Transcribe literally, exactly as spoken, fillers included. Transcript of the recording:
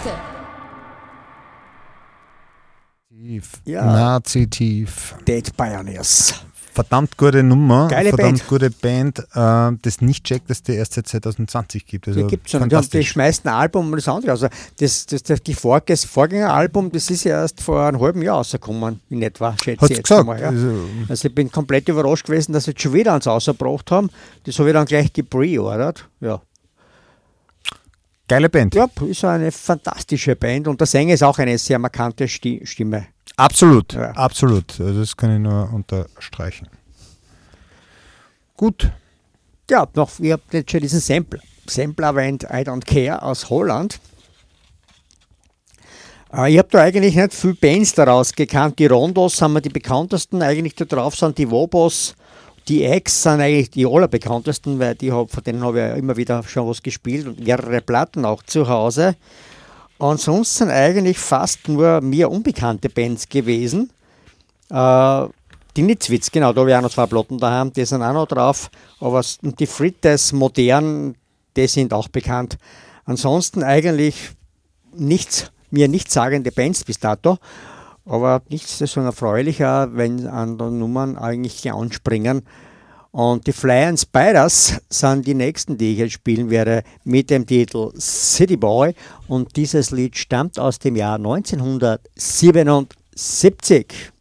Scheiße. Ja. Nazi-Tief. Dead Pioneers. Verdammt gute Nummer, Geile verdammt Band. gute Band, äh, das nicht checkt, dass die erst seit zwanzig zwanzig gibt. Also Die gibt es schon. Die, haben- die fantastisch. schmeißen ein Album und das andere. Also das, das, das, die Vor das Vorgängeralbum, das ist ja erst vor einem halben Jahr rausgekommen, in etwa, schätze Hat's ich jetzt gesagt. einmal. Ja. Also, Also ich bin komplett überrascht gewesen, dass sie jetzt schon wieder eins rausgebracht haben. Das habe ich dann gleich gepreordert. Ja. geile Band. ja, ist eine fantastische Band und der Sänger ist auch eine sehr markante Sti- Stimme. Absolut, Ja. absolut. Also das kann ich nur unterstreichen. Gut. Ja, noch, ihr habt jetzt schon diesen Sample. Sample erwähnt, I Don't Care aus Holland. Äh, ich habe da eigentlich nicht viele Bands daraus gekannt. Die Rondos sind mir die bekanntesten, eigentlich da drauf sind die Wobos, die X sind eigentlich die allerbekanntesten, weil die hab, von denen habe ich ja immer wieder schon was gespielt und mehrere Platten auch zu Hause. Ansonsten sind eigentlich fast nur mir unbekannte Bands gewesen. Äh, die Nitzwitz, genau, da habe ich auch noch zwei Platten daheim, die sind auch noch drauf. Aber s- und die Frites, modern, die sind auch bekannt. Ansonsten eigentlich nichts, mir nichtssagende Bands bis dato. Aber nichts ist so erfreulicher, wenn an den Nummern eigentlich die anspringen. Und die Fly and Spiders sind die nächsten, die ich jetzt spielen werde, mit dem Titel City Boy. Und dieses Lied stammt aus dem Jahr neunzehnhundertsiebenundsiebzig.